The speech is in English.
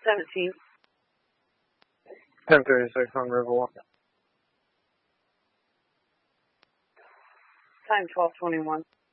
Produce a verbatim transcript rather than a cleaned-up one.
seventeen. ten thirty-six on Riverwalk. Time twelve twenty-one.